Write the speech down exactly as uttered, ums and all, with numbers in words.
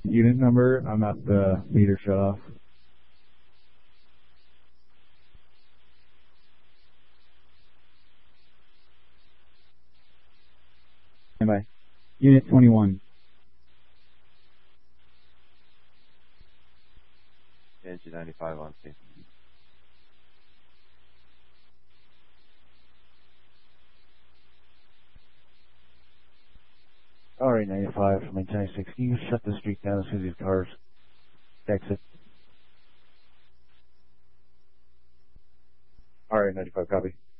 Unit number, I'm at the meter shut off. Standby. Unit twenty-one. Engine ninety-five on scene. Alright, ninety-five from ten six. Can you shut the street down as soon as these cars exit? Alright, ninety-five, copy.